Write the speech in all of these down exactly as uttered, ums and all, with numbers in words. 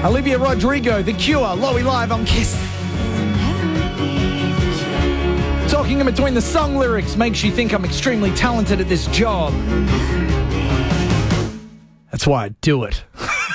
Olivia Rodrigo, The Cure, Lowy Live on Kiss. Talking in between the song lyrics makes you think I'm extremely talented at this job. That's why I do it.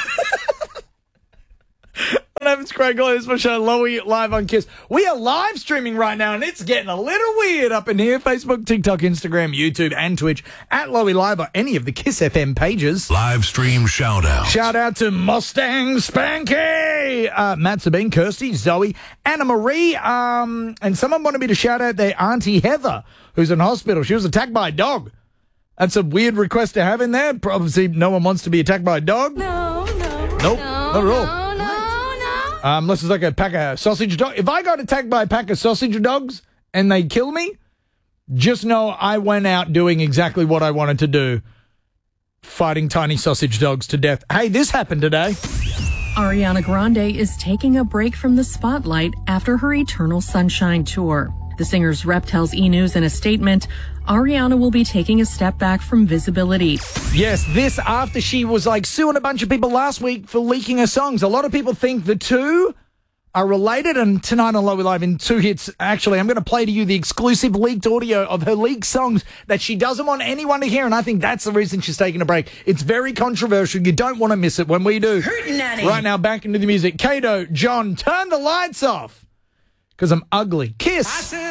My name is Craig Lloyd. This is my show, Lowy Live on Kiss. We are live streaming right now, and it's getting a little weird up in here. Facebook, TikTok, Instagram, YouTube, and Twitch at Lowy Live or any of the Kiss F M pages. Live stream shout out. Shout out to Mustang Spanky, uh, Matt Sabine, Kirsty, Zoe, Anna Marie, um, and someone wanted me to shout out their Auntie Heather, who's in hospital. She was attacked by a dog. That's a weird request to have in there. Obviously, no one wants to be attacked by a dog. No, no, Nope, no, not at all. no, no, no. Um, unless it's like a pack of sausage dogs. If I got attacked by a pack of sausage dogs and they kill me, just know I went out doing exactly what I wanted to do, fighting tiny sausage dogs to death. Hey, this happened today. Ariana Grande is taking a break from the spotlight after her Eternal Sunshine tour. The singer's rep tells E! News in a statement, Ariana will be taking a step back from visibility. Yes, this after she was like suing a bunch of people last week for leaking her songs. A lot of people think the two are related, and tonight on Lowy Live in two hits, actually, I'm going to play to you the exclusive leaked audio of her leaked songs that she doesn't want anyone to hear, and I think that's the reason she's taking a break. It's very controversial. You don't want to miss it when we do. Right now, back into the music. Kato, John, turn the lights off because I'm ugly. Kiss.